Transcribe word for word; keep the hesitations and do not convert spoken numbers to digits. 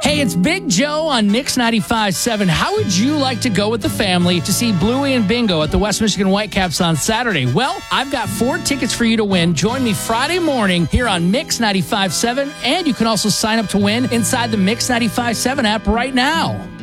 Hey, it's Big Joe on Mix ninety-five point seven. How would you like to go with the family to see Bluey and Bingo at the West Michigan Whitecaps on Saturday? Well, I've got four tickets for you to win. Join me Friday morning here on Mix ninety-five point seven, and you can also sign up to win inside the Mix ninety-five point seven app right now.